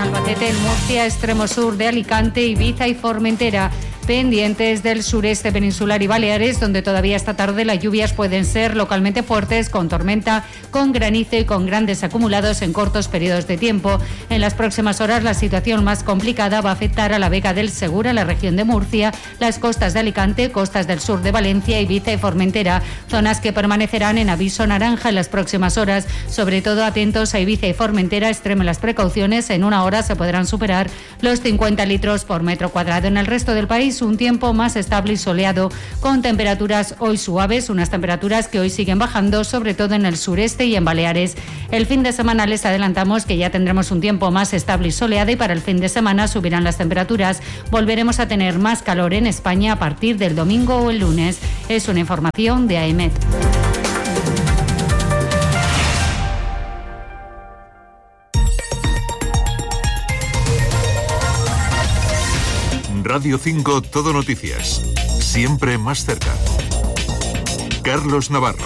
en Albacete, en Murcia, extremo sur de Alicante, Ibiza y Formentera. Pendientes del sureste peninsular y Baleares, donde todavía esta tarde las lluvias pueden ser localmente fuertes, con tormenta, con granizo y con grandes acumulados en cortos periodos de tiempo. En las próximas horas la situación más complicada va a afectar a la Vega del Segura, la región de Murcia, las costas de Alicante, costas del sur de Valencia, Ibiza y Formentera, zonas que permanecerán en aviso naranja en las próximas horas. Sobre todo atentos a Ibiza y Formentera, extremen las precauciones, en una hora se podrán superar los 50 litros por metro cuadrado. En el resto del país, un tiempo más estable y soleado, con temperaturas hoy suaves, unas temperaturas que hoy siguen bajando, sobre todo en el sureste y en Baleares. El fin de semana les adelantamos que ya tendremos un tiempo más estable y soleado, y para el fin de semana subirán las temperaturas. Volveremos a tener más calor en España a partir del domingo o el lunes. Es una información de AEMET. Radio 5 Todo Noticias. Siempre más cerca. Carlos Navarro.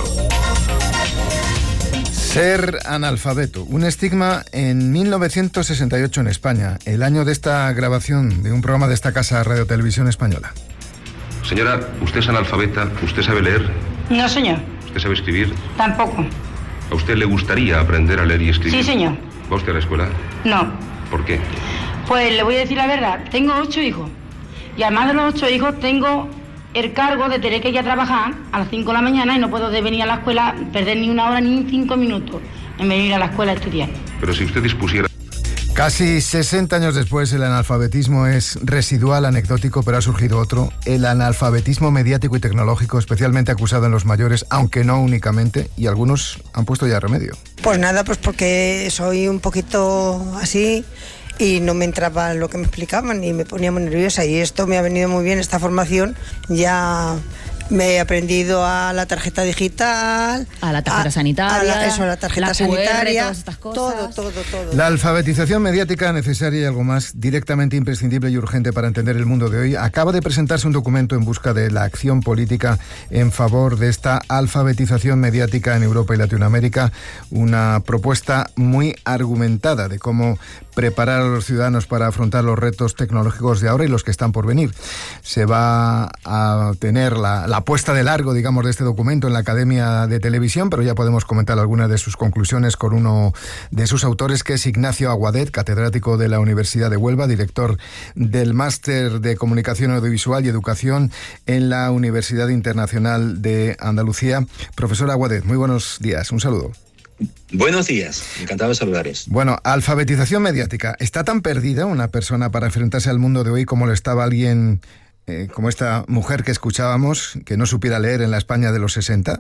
Ser analfabeto, un estigma en 1968 en España, el año de esta grabación de un programa de esta casa Radio Televisión Española. Señora, ¿usted es analfabeta? ¿Usted sabe leer? No, señor. ¿Usted sabe escribir? Tampoco. ¿A usted le gustaría aprender a leer y escribir? Sí, señor. ¿Va usted a la escuela? No. ¿Por qué? Pues le voy a decir la verdad. Tengo 8 hijos. Y además de los 8 hijos tengo el cargo de tener que ir a trabajar a las 5 de la mañana y no puedo venir a la escuela, perder ni una hora ni 5 minutos en venir a la escuela a estudiar. Pero si usted dispusiera... Casi 60 años después, el analfabetismo es residual, anecdótico, pero ha surgido otro, el analfabetismo mediático y tecnológico, especialmente acusado en los mayores, aunque no únicamente, y algunos han puesto ya remedio. Pues nada, pues porque soy un poquito así y no me entraba lo que me explicaban y me ponía muy nerviosa, y esto me ha venido muy bien, esta formación. Ya me he aprendido a la tarjeta digital, a la tarjeta sanitaria, a la tarjeta sanitaria, todas estas cosas. Todo. La alfabetización mediática necesaria y algo más directamente imprescindible y urgente para entender el mundo de hoy. Acaba de presentarse un documento en busca de la acción política en favor de esta alfabetización mediática en Europa y Latinoamérica, una propuesta muy argumentada de cómo preparar a los ciudadanos para afrontar los retos tecnológicos de ahora y los que están por venir. Se va a tener la puesta de largo, digamos, de este documento en la Academia de Televisión, pero ya podemos comentar algunas de sus conclusiones con uno de sus autores, que es Ignacio Aguadet, catedrático de la Universidad de Huelva, director del Máster de Comunicación Audiovisual y Educación en la Universidad Internacional de Andalucía. Profesor Aguadet, muy buenos días, un saludo. Buenos días, encantado de saludarles. Bueno, alfabetización mediática. ¿Está tan perdida una persona para enfrentarse al mundo de hoy como lo estaba alguien, como esta mujer que escuchábamos, que no supiera leer en la España de los 60?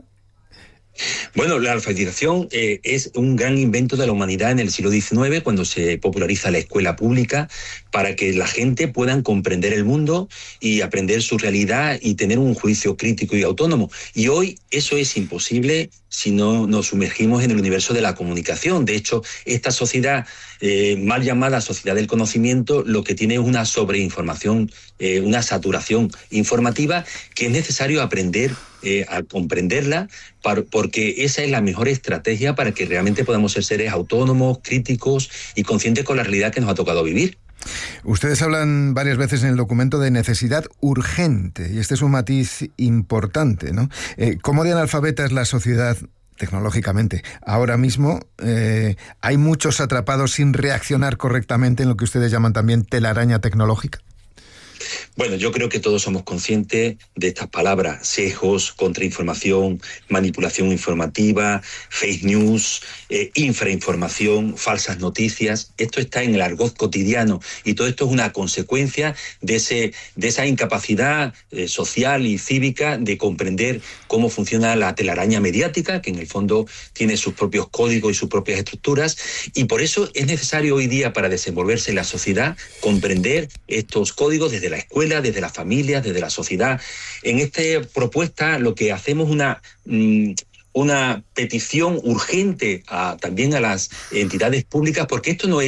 Bueno, la alfabetización es un gran invento de la humanidad en el siglo XIX, cuando se populariza la escuela pública para que la gente puedan comprender el mundo y aprender su realidad y tener un juicio crítico y autónomo. Y hoy eso es imposible si no nos sumergimos en el universo de la comunicación. De hecho, esta sociedad, mal llamada sociedad del conocimiento, lo que tiene es una sobreinformación, una saturación informativa que es necesario aprender a comprenderla, porque esa es la mejor estrategia para que realmente podamos ser seres autónomos, críticos y conscientes con la realidad que nos ha tocado vivir. Ustedes hablan varias veces en el documento de necesidad urgente, y este es un matiz importante, ¿no? ¿Cómo de analfabeta es la sociedad tecnológicamente? Ahora mismo hay muchos atrapados sin reaccionar correctamente en lo que ustedes llaman también telaraña tecnológica. Bueno, yo creo que todos somos conscientes de estas palabras: sesgos, contrainformación, manipulación informativa, fake news, infrainformación, falsas noticias. Esto está en el argot cotidiano y todo esto es una consecuencia de esa incapacidad social y cívica de comprender cómo funciona la telaraña mediática, que en el fondo tiene sus propios códigos y sus propias estructuras, y por eso es necesario hoy día, para desenvolverse en la sociedad, comprender estos códigos desde la escuela, desde la familia, desde la sociedad. En esta propuesta lo que hacemos es una petición urgente también a las entidades públicas, porque esto no es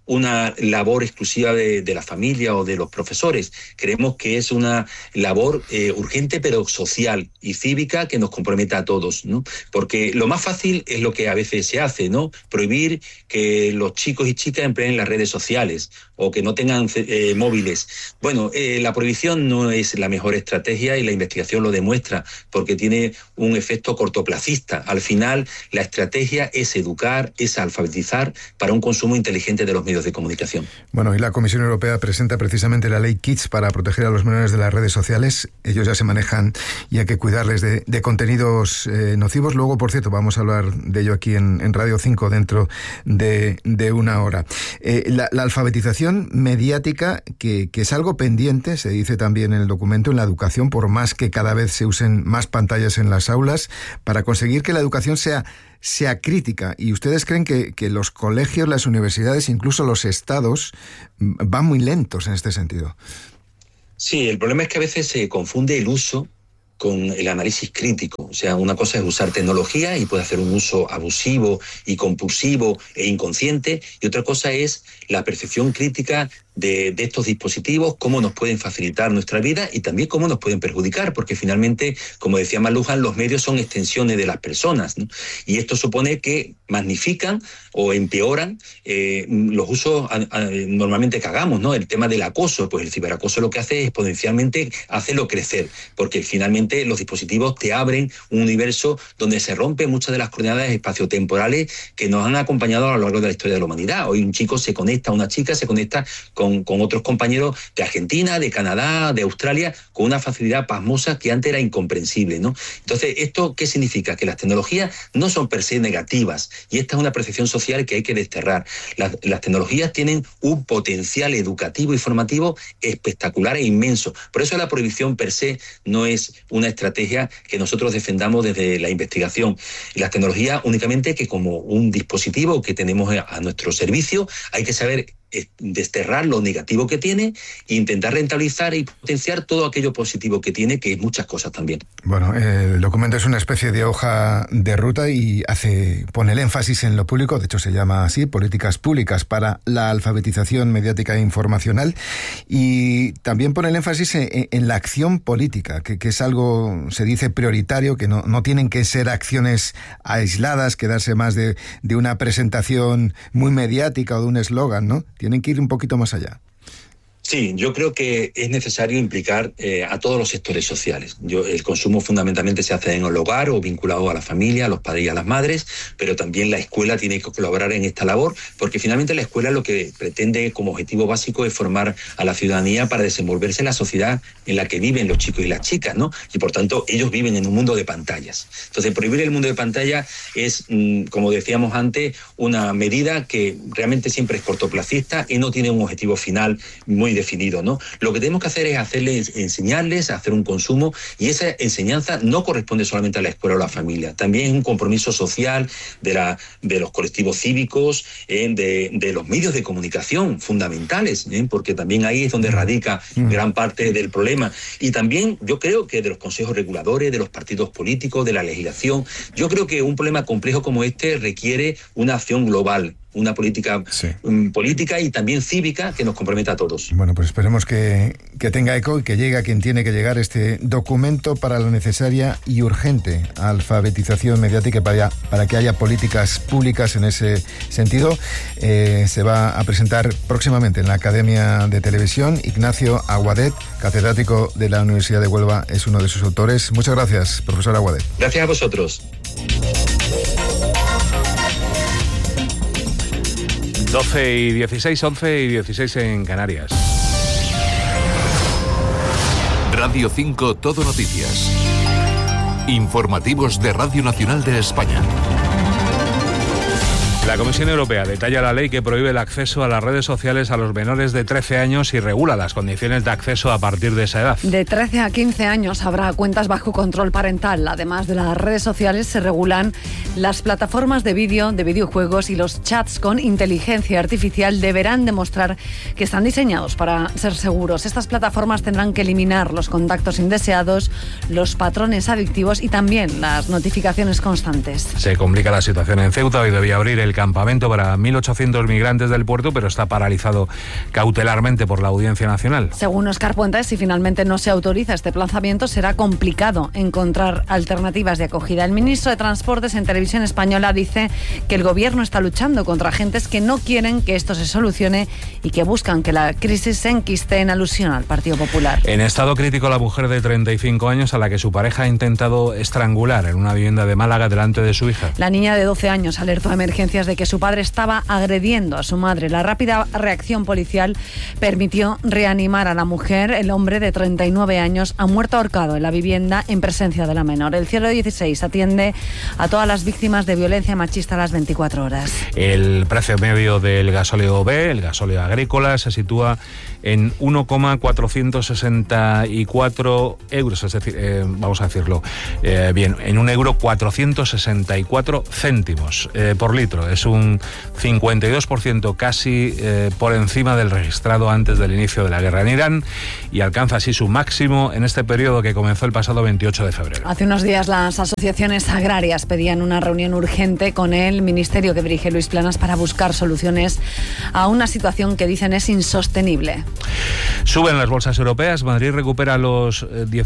una labor exclusiva de la familia o de los profesores. Creemos que es una labor urgente pero social y cívica que nos comprometa a todos, ¿no? Porque lo más fácil es lo que a veces se hace, ¿no? Prohibir que los chicos y chicas empleen las redes sociales o que no tengan móviles. Bueno, la prohibición no es la mejor estrategia y la investigación lo demuestra, porque tiene un efecto cortoplacista. Al final, la estrategia es educar, es alfabetizar para un consumo inteligente de los medios de comunicación. Bueno, y la Comisión Europea presenta precisamente la ley Kids para proteger a los menores de las redes sociales. Ellos ya se manejan y hay que cuidarles de contenidos nocivos. Luego, por cierto, vamos a hablar de ello aquí en Radio 5 dentro de una hora. La alfabetización mediática, que es algo pendiente, se dice también en el documento, en la educación, por más que cada vez se usen más pantallas en las aulas, para conseguir que la educación sea crítica. ¿Y ustedes creen que los colegios, las universidades, incluso los estados, van muy lentos en este sentido? Sí, el problema es que a veces se confunde el uso con el análisis crítico. O sea, una cosa es usar tecnología y puede hacer un uso abusivo y compulsivo e inconsciente, y otra cosa es la percepción crítica de estos dispositivos, cómo nos pueden facilitar nuestra vida y también cómo nos pueden perjudicar, porque finalmente, como decía McLuhan, los medios son extensiones de las personas, ¿no? Y esto supone que magnifican o empeoran los usos normalmente que hagamos, ¿no? El tema del acoso, pues el ciberacoso lo que hace es exponencialmente hacerlo crecer, porque finalmente los dispositivos te abren un universo donde se rompen muchas de las coordenadas espaciotemporales que nos han acompañado a lo largo de la historia de la humanidad. Hoy un chico se conecta, una chica se conecta con otros compañeros de Argentina, de Canadá, de Australia, con una facilidad pasmosa que antes era incomprensible, ¿no? Entonces, ¿esto qué significa? Que las tecnologías no son per se negativas, y esta es una percepción social que hay que desterrar. Las tecnologías tienen un potencial educativo y formativo espectacular e inmenso. Por eso la prohibición per se no es una estrategia que nosotros defendamos desde la investigación. Las tecnologías únicamente que como un dispositivo que tenemos a nuestro servicio, hay que saber desterrar lo negativo que tiene e intentar rentabilizar y potenciar todo aquello positivo que tiene, que es muchas cosas también. Bueno, el documento es una especie de hoja de ruta y pone el énfasis en lo público, de hecho se llama así, políticas públicas para la alfabetización mediática e informacional, y también pone el énfasis en la acción política, que es algo, se dice, prioritario, que no tienen que ser acciones aisladas, quedarse más de una presentación muy mediática o de un eslogan, ¿no? Tienen que ir un poquito más allá. Sí, yo creo que es necesario implicar a todos los sectores sociales. El consumo fundamentalmente se hace en el hogar o vinculado a la familia, a los padres y a las madres, pero también la escuela tiene que colaborar en esta labor, porque finalmente la escuela lo que pretende como objetivo básico es formar a la ciudadanía para desenvolverse en la sociedad en la que viven los chicos y las chicas, ¿no? Y por tanto ellos viven en un mundo de pantallas. Entonces prohibir el mundo de pantalla es, como decíamos antes, una medida que realmente siempre es cortoplacista y no tiene un objetivo final muy definido, ¿no? Lo que tenemos que hacer es enseñarles a hacer un consumo, y esa enseñanza no corresponde solamente a la escuela o a la familia, también es un compromiso social de los colectivos cívicos, de los medios de comunicación fundamentales, porque también ahí es donde radica gran parte del problema, y también yo creo que de los consejos reguladores, de los partidos políticos, de la legislación. Yo creo que un problema complejo como este requiere una acción global, una política política y también cívica que nos comprometa a todos. Bueno, pues esperemos que tenga eco y que llegue a quien tiene que llegar este documento para la necesaria y urgente alfabetización mediática, para que haya políticas públicas en ese sentido. Se va a presentar próximamente en la Academia de Televisión. Ignacio Aguadet, catedrático de la Universidad de Huelva, es uno de sus autores. Muchas gracias, profesor Aguadet. Gracias a vosotros. 12:16, 11:16 en Canarias. Radio 5 Todo Noticias. Informativos de Radio Nacional de España. La Comisión Europea detalla la ley que prohíbe el acceso a las redes sociales a los menores de 13 años y regula las condiciones de acceso a partir de esa edad. De 13 a 15 años habrá cuentas bajo control parental. Además de las redes sociales, se regulan las plataformas de vídeo, de videojuegos, y los chats con inteligencia artificial deberán demostrar que están diseñados para ser seguros. Estas plataformas tendrán que eliminar los contactos indeseados, los patrones adictivos y también las notificaciones constantes. Se complica la situación en Ceuta. Hoy debía abrir el campamento para 1.800 migrantes del puerto, pero está paralizado cautelarmente por la Audiencia Nacional. Según Óscar Puente, si finalmente no se autoriza este emplazamiento, será complicado encontrar alternativas de acogida. El ministro de Transportes en Televisión Española dice que el gobierno está luchando contra agentes que no quieren que esto se solucione y que buscan que la crisis se enquiste, en alusión al Partido Popular. En estado crítico, la mujer de 35 años a la que su pareja ha intentado estrangular en una vivienda de Málaga delante de su hija. La niña de 12 años alertó a emergencias de que su padre estaba agrediendo a su madre. La rápida reacción policial permitió reanimar a la mujer. El hombre de 39 años ha muerto ahorcado en la vivienda en presencia de la menor. El 016 atiende a todas las víctimas de violencia machista a las 24 horas. El precio medio del gasóleo B, el gasóleo agrícola, se sitúa en 1,464 euros, es decir, vamos a decirlo bien, en 1,464 céntimos por litro. Es un 52% casi por encima del registrado antes del inicio de la guerra en Irán y alcanza así su máximo en este periodo que comenzó el pasado 28 de febrero. Hace unos días las asociaciones agrarias pedían una reunión urgente con el ministerio que dirige Luis Planas para buscar soluciones a una situación que dicen es insostenible. Suben las bolsas europeas. Madrid recupera los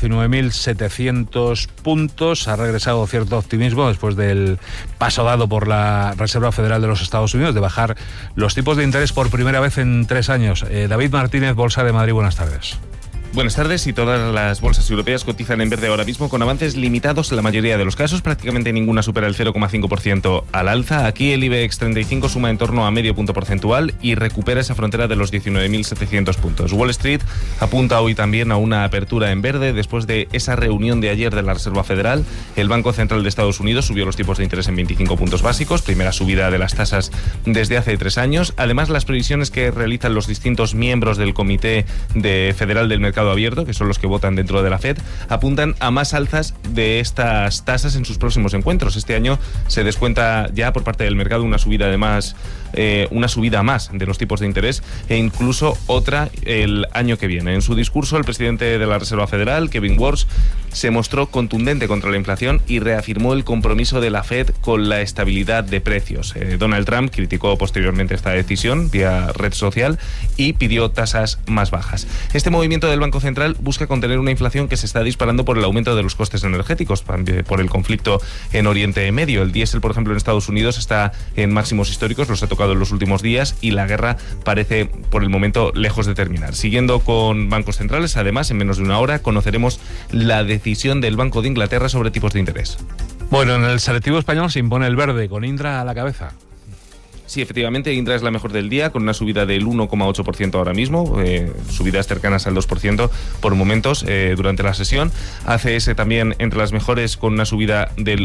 19.700 puntos. Ha regresado cierto optimismo después del paso dado por la Reserva Federal de los Estados Unidos de bajar los tipos de interés por primera vez en 3 años. David Martínez, Bolsa de Madrid, buenas tardes. Buenas tardes. Y todas las bolsas europeas cotizan en verde ahora mismo con avances limitados en la mayoría de los casos. Prácticamente ninguna supera el 0,5% al alza. Aquí el IBEX 35 suma en torno a medio punto porcentual y recupera esa frontera de los 19.700 puntos. Wall Street apunta hoy también a una apertura en verde después de esa reunión de ayer de la Reserva Federal. El Banco Central de Estados Unidos subió los tipos de interés en 25 puntos básicos, primera subida de las tasas desde hace 3 años. Además, las previsiones que realizan los distintos miembros del Comité Federal del Mercado Abierto, que son los que votan dentro de la FED, apuntan a más alzas de estas tasas en sus próximos encuentros. Este año se descuenta ya por parte del mercado una subida más de los tipos de interés e incluso otra el año que viene. En su discurso, el presidente de la Reserva Federal, Kevin Warsh, se mostró contundente contra la inflación y reafirmó el compromiso de la FED con la estabilidad de precios. Donald Trump criticó posteriormente esta decisión vía red social y pidió tasas más bajas. Este movimiento del Banco Central busca contener una inflación que se está disparando por el aumento de los costes energéticos, por el conflicto en Oriente Medio. El diésel, por ejemplo, en Estados Unidos está en máximos históricos, los ha tocado en los últimos días y la guerra parece por el momento lejos de terminar. Siguiendo con bancos centrales, además, en menos de una hora conoceremos la decisión del Banco de Inglaterra sobre tipos de interés. Bueno, en el selectivo español se impone el verde, con Indra a la cabeza. Sí, efectivamente, Indra es la mejor del día, con una subida del 1,8% ahora mismo, subidas cercanas al 2% por momentos durante la sesión. ACS también entre las mejores, con una subida del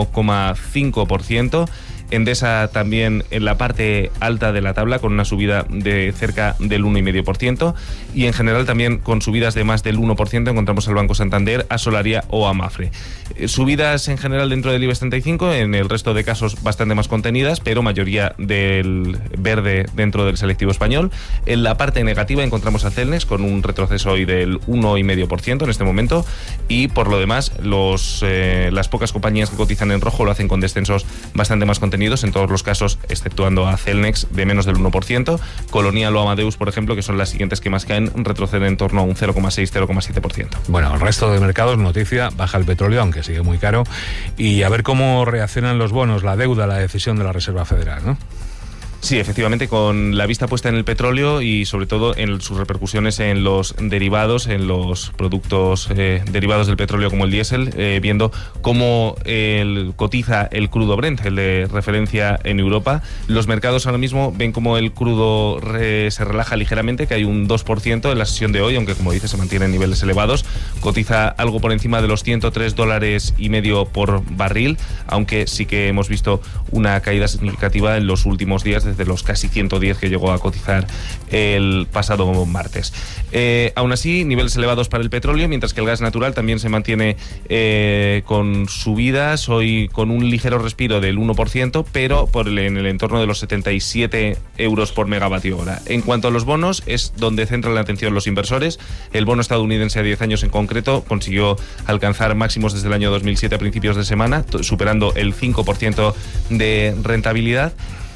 1,5%. Endesa también en la parte alta de la tabla, con una subida de cerca del 1,5%, y en general también con subidas de más del 1% encontramos al Banco Santander, a Solaria o a Mafre. Subidas en general dentro del IBEX 35, en el resto de casos bastante más contenidas, pero mayoría del verde dentro del selectivo español. En la parte negativa encontramos a Celnex con un retroceso hoy del 1,5% en este momento, y por lo demás las pocas compañías que cotizan en rojo lo hacen con descensos bastante más contenidos, en todos los casos, exceptuando a Celnex, de menos del 1%. Colonial o Amadeus, por ejemplo, que son las siguientes que más caen, retroceden en torno a un 0,6-0,7%. Bueno, el resto de mercados, noticia, baja el petróleo, aunque sigue muy caro, y a ver cómo reaccionan los bonos, la deuda, la decisión de la Reserva Federal, ¿no? Sí, efectivamente, con la vista puesta en el petróleo y sobre todo en sus repercusiones en los derivados, en los productos derivados del petróleo como el diésel, viendo cómo cotiza el crudo Brent, el de referencia en Europa. Los mercados ahora mismo ven como el crudo se relaja ligeramente, que hay un 2% en la sesión de hoy, aunque como dice se mantiene en niveles elevados. Cotiza algo por encima de los $103.50 por barril, aunque sí que hemos visto una caída significativa en los últimos días, desde los casi 110 que llegó a cotizar el pasado martes. Aún así, niveles elevados para el petróleo, mientras que el gas natural también se mantiene con subidas, hoy con un ligero respiro del 1%, pero en el entorno de los 77 euros por megavatio hora. En cuanto a los bonos, es donde centran la atención los inversores. El bono estadounidense a 10 años en concreto consiguió alcanzar máximos desde el año 2007 a principios de semana, superando el 5% de rentabilidad.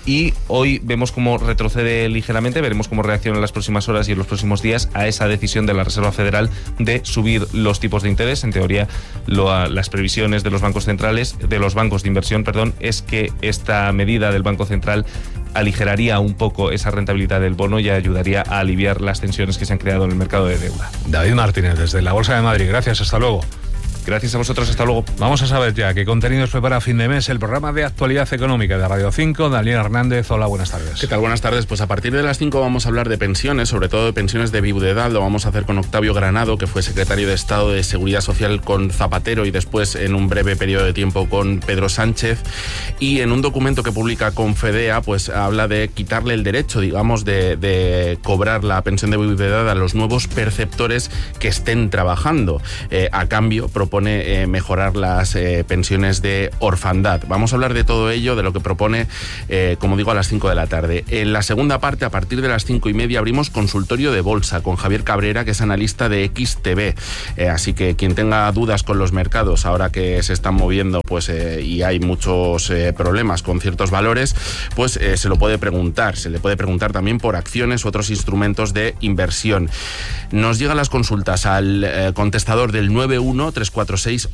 y hoy vemos cómo retrocede ligeramente, veremos cómo reacciona en las próximas horas y en los próximos días a esa decisión de la Reserva Federal de subir los tipos de interés. En teoría, las previsiones de los bancos centrales, de los bancos de inversión, es que esta medida del Banco Central aligeraría un poco esa rentabilidad del bono y ayudaría a aliviar las tensiones que se han creado en el mercado de deuda. David Martínez, desde la Bolsa de Madrid. Gracias, hasta luego. Gracias a vosotros, hasta luego. Vamos a saber ya qué contenidos prepara a fin de mes el programa de actualidad económica de Radio 5. Daniel Hernández, hola, buenas tardes. ¿Qué tal? Buenas tardes. Pues a partir de las 5 vamos a hablar de pensiones, sobre todo de pensiones de viudedad. Lo vamos a hacer con Octavio Granado, que fue secretario de Estado de Seguridad Social con Zapatero y después en un breve periodo de tiempo con Pedro Sánchez. Y en un documento que publica Confedea, pues habla de quitarle el derecho, digamos, de cobrar la pensión de viudedad a los nuevos perceptores que estén trabajando. A cambio, propone mejorar las pensiones de orfandad. Vamos a hablar de todo ello, de lo que propone, como digo, a las 5 de la tarde. En la segunda parte, a partir de las 5:30, abrimos consultorio de bolsa con Javier Cabrera, que es analista de XTB. Así que quien tenga dudas con los mercados, ahora que se están moviendo y hay muchos problemas con ciertos valores, pues se lo puede preguntar. Se le puede preguntar también por acciones u otros instrumentos de inversión. Nos llegan las consultas al contestador del 91-346-1106,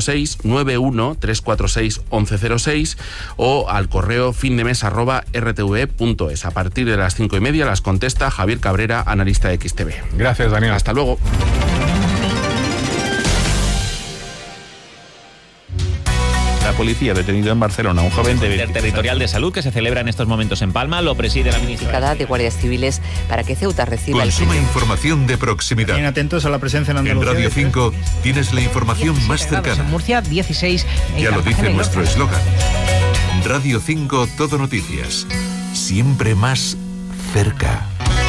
91-346-1106 o al correo findemes@rtv.es. A partir de las 5:30 las contesta Javier Cabrera, analista de XTB. Gracias, Daniel. Hasta luego. La policía ha detenido en Barcelona a un joven de Interterritorial de Salud que se celebra en estos momentos en Palma. Lo preside la ministra de Guardias Civiles para que Ceuta reciba Consuma información de proximidad. Bien atentos a la presencia en Andalucía. En Radio 5 tienes la información más cercana. En Murcia, 16. Ya lo dice nuestro eslogan. Radio 5 Todo Noticias. Siempre más cerca.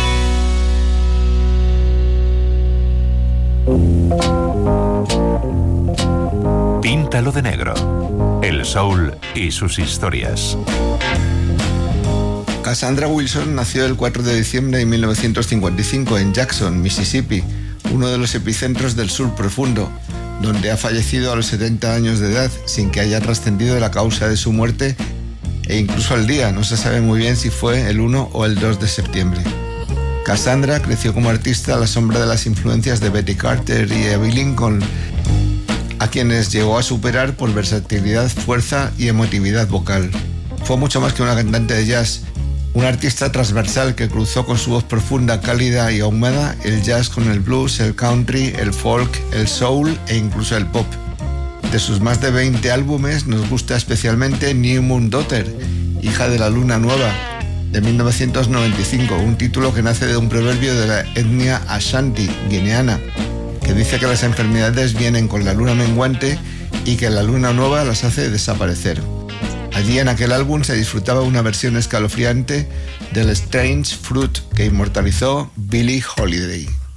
Píntalo de negro. El soul y sus historias. Cassandra Wilson nació el 4 de diciembre de 1955 en Jackson, Mississippi, uno de los epicentros del sur profundo, donde ha fallecido a los 70 años de edad sin que haya trascendido la causa de su muerte e incluso el día. No se sabe muy bien si fue el 1 o el 2 de septiembre. Cassandra creció como artista a la sombra de las influencias de Betty Carter y Abbey Lincoln, a quienes llegó a superar por versatilidad, fuerza y emotividad vocal. Fue mucho más que una cantante de jazz, una artista transversal que cruzó con su voz profunda, cálida y ahumada el jazz con el blues, el country, el folk, el soul e incluso el pop. De sus más de 20 álbumes nos gusta especialmente New Moon Daughter, hija de la luna nueva, de 1995, un título que nace de un proverbio de la etnia Ashanti, guineana, que dice que las enfermedades vienen con la luna menguante y que la luna nueva las hace desaparecer. Allí en aquel álbum se disfrutaba una versión escalofriante del Strange Fruit que inmortalizó Billie Holiday.